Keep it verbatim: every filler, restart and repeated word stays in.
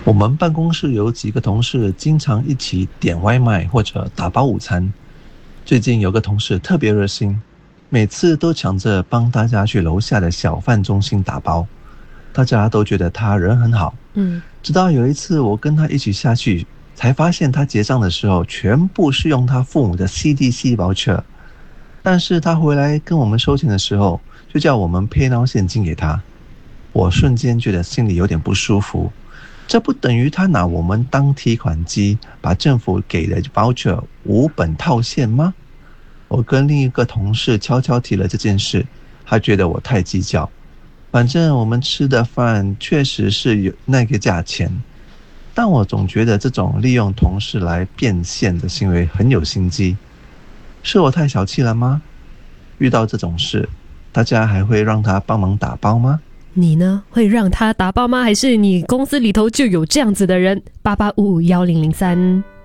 我们办公室有几个同事经常一起点外卖或者打包午餐。最近有个同事特别热心，每次都抢着帮大家去楼下的小贩中心打包，大家都觉得他人很好。 嗯， 直到有一次我跟他一起下去，才发现他结账的时候全部是用他父母的 C D C voucher， 但是他回来跟我们收钱的时候就叫我们配到现金给他。我瞬间觉得心里有点不舒服，这不等于他拿我们当提款机，把政府给的 voucher 无本套现吗？我跟另一个同事悄悄提了这件事，他觉得我太计较。反正我们吃的饭确实是有那个价钱，但我总觉得这种利用同事来变现的行为很有心机。是我太小气了吗？遇到这种事，大家还会让他帮忙打包吗？ 你呢？会让他打包吗？还是你公司里头就有这样子的人？八八五五幺零零三。